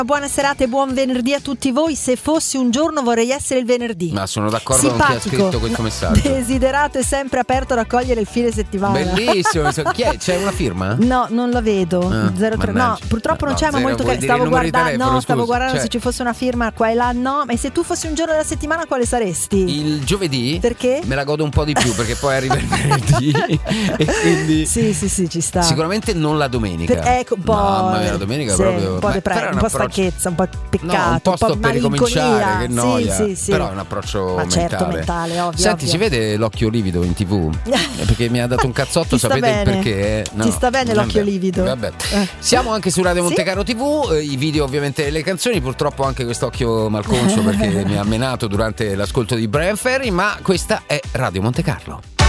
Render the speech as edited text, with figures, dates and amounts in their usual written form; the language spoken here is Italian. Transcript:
Buona serata e buon venerdì a tutti voi. Se fossi un giorno vorrei essere il venerdì. Ma sono d'accordo con chi ha scritto questo messaggio. Desiderato e sempre aperto a raccogliere il fine settimana. Bellissimo. Chi è? C'è una firma? No, non la vedo. 03. No, purtroppo non c'è, ma molto carino. Stavo guardando se ci fosse una firma qua e là. No, ma se tu fossi un giorno della settimana quale saresti? Il giovedì. Perché? Me la godo un po' di più perché poi arriva il venerdì e quindi sì, ci sta. Sicuramente non la domenica. Ecco, un po'. Mamma mia, la domenica proprio. Un po' un po' stanchezza, un po' peccato, un po' per ricominciare, che noia. Sì. Però è un approccio mentale, ovvio. Senti, ovvio. si vede l'occhio livido in TV? Perché mi ha dato un cazzotto, sapete il perché? No, ti sta bene l'occhio livido. Vabbè. Siamo anche su Radio Montecarlo TV, i video ovviamente delle canzoni, purtroppo anche quest'occhio malconcio perché mi ha menato durante l'ascolto di Brian Ferry, ma questa è Radio Montecarlo.